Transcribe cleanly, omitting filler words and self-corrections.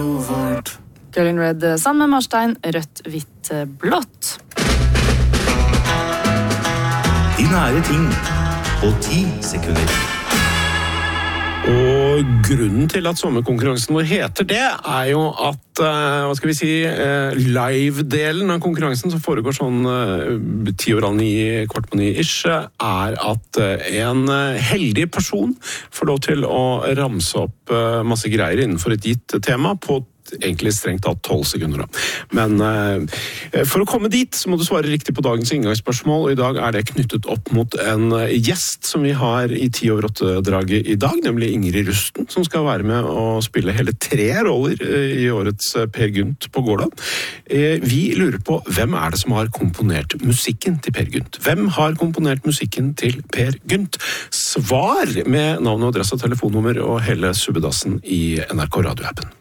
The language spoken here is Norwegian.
Girl in Red sammen med Marstein, rødt, hvitt, blått. De nære ting på 10 sekunder. Og grunnen til at sommerkonkurransen vår heter det, jo at, live-delen av konkurransen som foregår sånn 9:10, 8:45-ish, at en heldig person får lov til å ramse opp masse greier innenfor et gitt tema på egentlig strengt tatt 12 sekunder. Men for å komme dit så må du svare riktig på dagens inngangsspørsmål, og i dag det knyttet opp mot en gjest som vi har i 10-over-8-draget i dag, nemlig Ingrid Rusten, som skal være med og spille hele 3 roller i årets Per Gynt på Gårda. Vi lurer på hvem det som har komponert musikken til Per Gynt? Hvem har komponert musikken til Per Gynt? Svar med navn og adresse og telefonnummer og hele subbedassen i NRK Radio-appen.